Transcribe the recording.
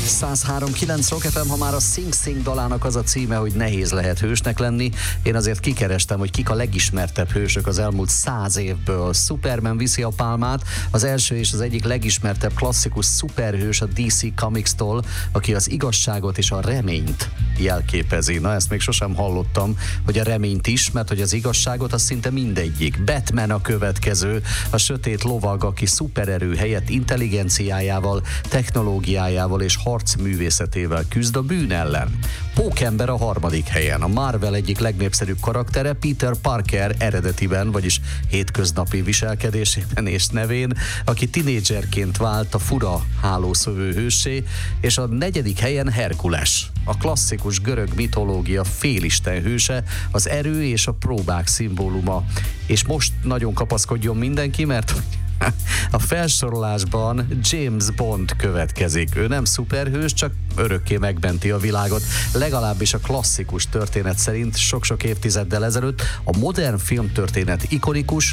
103.9 Rock FM, ha már a Sing Sing dalának az a címe, hogy nehéz lehet hősnek lenni. Én azért kikerestem, hogy kik a legismertebb hősök az elmúlt 100 évből. Superman viszi a pálmát, az első és az egyik legismertebb klasszikus szuperhős a DC Comics-tól, aki az igazságot és a reményt jelképezi. Na, ezt még sosem hallottam, hogy a reményt is, mert hogy az igazságot az szinte mindegyik. Batman a következő, a sötét lovag, aki szupererő helyett intelligenciájával, technológiájával és harcművészetével küzd a bűn ellen. Pókember a harmadik helyen. A Marvel egyik legnépszerűbb karaktere Peter Parker eredetiben, vagyis hétköznapi viselkedésében és nevén, aki tinédzserként vált a fura hálószövő hőssé, és a negyedik helyen Herkules, a klasszikus görög mitológia félisten hőse, az erő és a próbák szimbóluma. És most nagyon kapaszkodjon mindenki, mert a felsorolásban James Bond következik. Ő nem szuperhős, csak örökké megmenti a világot. Legalábbis a klasszikus történet szerint sok-sok évtizeddel ezelőtt. A modern filmtörténet ikonikus,